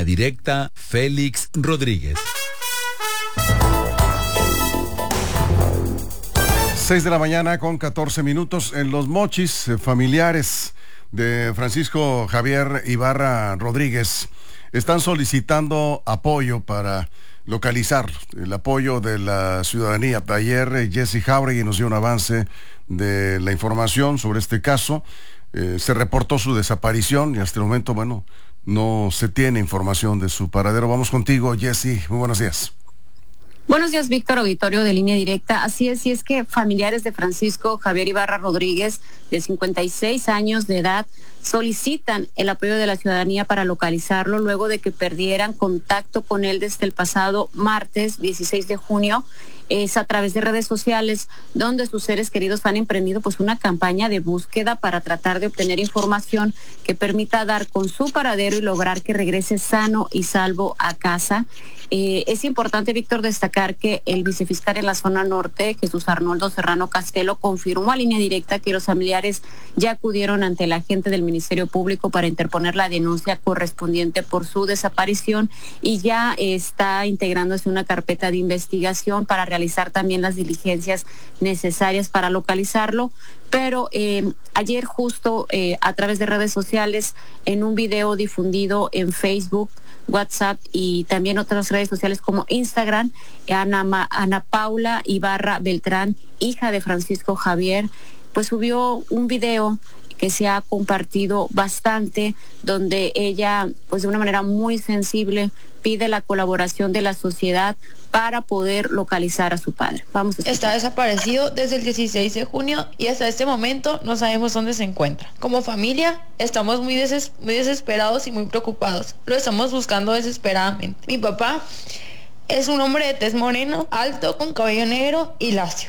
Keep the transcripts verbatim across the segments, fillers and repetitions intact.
Línea Directa, Félix Rodríguez. Seis de la mañana con catorce minutos. En Los Mochis, eh, familiares de Francisco Javier Ibarra Rodríguez están solicitando apoyo para localizarlo, el apoyo de la ciudadanía. Ayer eh, Jesse Jauregui nos dio un avance de la información sobre este caso. Eh, se reportó su desaparición y hasta el momento, bueno, no se tiene información de su paradero. Vamos contigo, Jesse. Muy buenos días. Buenos días, Víctor, auditorio de Línea Directa. Así es, y es que familiares de Francisco Javier Ibarra Rodríguez, de cincuenta y seis años de edad, solicitan el apoyo de la ciudadanía para localizarlo luego de que perdieran contacto con él desde el pasado martes dieciséis de junio. Es a través de redes sociales donde sus seres queridos han emprendido pues una campaña de búsqueda para tratar de obtener información que permita dar con su paradero y lograr que regrese sano y salvo a casa. Eh, es importante, Víctor, destacar que el vicefiscal en la zona norte, Jesús Arnoldo Serrano Castelo, confirmó a Línea Directa que los familiares ya acudieron ante el agente del Ministerio Público para interponer la denuncia correspondiente por su desaparición y ya está integrándose una carpeta de investigación para realizar también las diligencias necesarias para localizarlo. Pero eh, ayer justo eh, a través de redes sociales, en un video difundido en Facebook, WhatsApp y también otras redes sociales como Instagram, Ana, Ana Paula Ibarra Beltrán, hija de Francisco Javier, pues subió un video que se ha compartido bastante, donde ella, pues de una manera muy sensible, pide la colaboración de la sociedad para poder localizar a su padre. Vamos a escuchar. Está desaparecido desde el dieciséis de junio y hasta este momento no sabemos dónde se encuentra. Como familia estamos muy, deses- muy desesperados y muy preocupados. Lo estamos buscando desesperadamente. Mi papá es un hombre de tez moreno, alto, con cabello negro y lacio.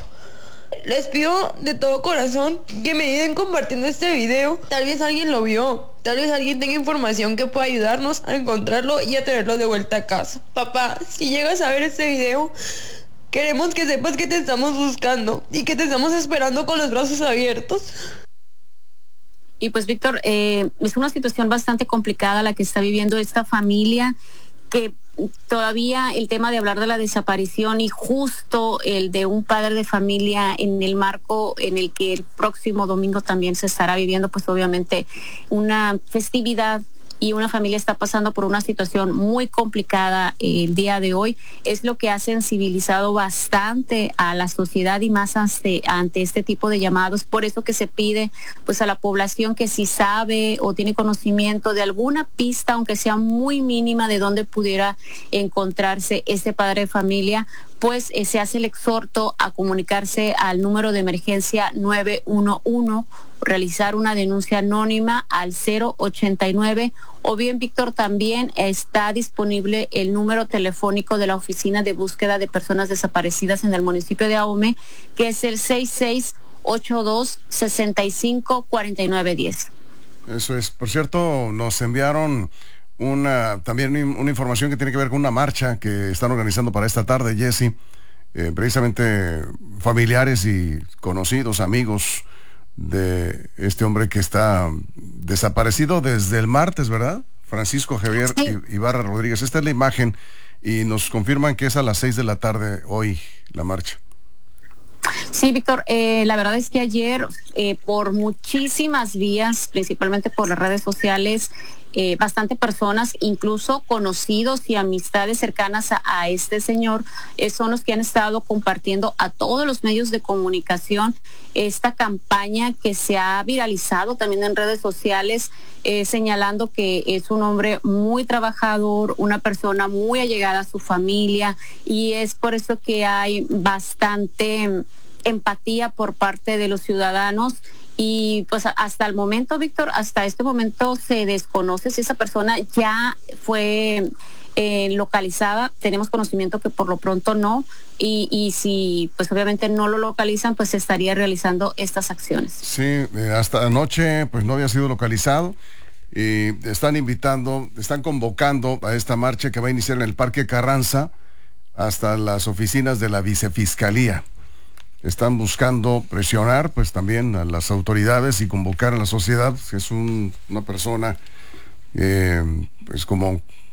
Les pido de todo corazón que me ayuden compartiendo este video. Tal vez alguien lo vio. Tal vez alguien tenga información que pueda ayudarnos a encontrarlo y a traerlo de vuelta a casa. Papá, si llegas a ver este video, queremos que sepas que te estamos buscando y que te estamos esperando con los brazos abiertos. Y pues, Víctor, eh, es una situación bastante complicada la que está viviendo esta familia, que todavía el tema de hablar de la desaparición y justo el de un padre de familia en el marco en el que el próximo domingo también se estará viviendo pues obviamente una festividad y una familia está pasando por una situación muy complicada eh, el día de hoy, es lo que ha sensibilizado bastante a la sociedad y más ante, ante este tipo de llamados. Por eso que se pide pues a la población que si sabe o tiene conocimiento de alguna pista, aunque sea muy mínima, de dónde pudiera encontrarse este padre de familia, pues eh, se hace el exhorto a comunicarse al número de emergencia nueve uno uno, realizar una denuncia anónima al cero ochenta y nueve, o bien, Víctor, también está disponible el número telefónico de la Oficina de Búsqueda de Personas Desaparecidas en el municipio de Ahome, que es el seis seis ocho dos, seis cinco, cuatro nueve uno cero. Eso es. Por cierto, nos enviaron una también una información que tiene que ver con una marcha que están organizando para esta tarde, Jesse. Eh, precisamente familiares y conocidos, amigos de este hombre que está desaparecido desde el martes, ¿verdad? Francisco Javier sí. Ibarra Rodríguez. Esta es la imagen y nos confirman que es a las seis de la tarde hoy la marcha. Sí, Víctor, eh, la verdad es que ayer eh, por muchísimas vías, principalmente por las redes sociales, Eh, bastante personas, incluso conocidos y amistades cercanas a, a este señor, eh, son los que han estado compartiendo a todos los medios de comunicación esta campaña que se ha viralizado también en redes sociales, eh, señalando que es un hombre muy trabajador, una persona muy allegada a su familia, y es por eso que hay bastante empatía por parte de los ciudadanos. Y pues hasta el momento, Víctor, hasta este momento se desconoce si esa persona ya fue eh, localizada. Tenemos conocimiento que por lo pronto no, y, y si pues obviamente no lo localizan, pues se estaría realizando estas acciones. Sí, eh, hasta anoche pues no había sido localizado y están invitando, están convocando a esta marcha que va a iniciar en el Parque Carranza hasta las oficinas de la Vicefiscalía. Están buscando presionar pues también a las autoridades y convocar a la sociedad. Es un, una persona eh, pues como